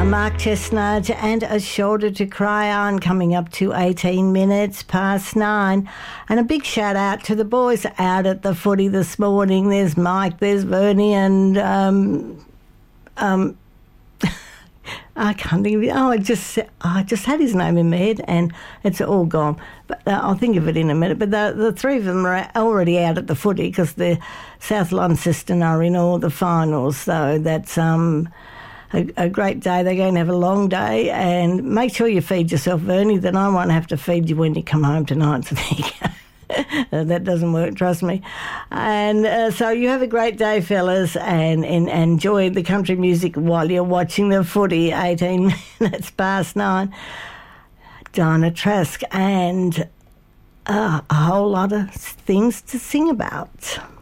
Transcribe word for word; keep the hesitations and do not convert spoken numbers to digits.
Mark Chestnut and A Shoulder to Cry On, coming up to eighteen minutes past nine. And a big shout out to the boys out at the footy this morning. There's Mike, there's Bernie, and um, um, I can't think of it. Oh, I just, I just had his name in my head and it's all gone. But uh, I'll think of it in a minute. But the, the three of them are already out at the footy because the South Launceston are in all the finals. So that's um, a, a great day. They're going to have a long day. And make sure you feed yourself, Bernie. Then I won't have to feed you when you come home tonight. So there you go. Uh, that doesn't work, trust me. And uh, so you have a great day, fellas, and, and, and enjoy the country music while you're watching the footy. eighteen minutes past nine. Dinah Trask and uh, a whole lot of things to sing about.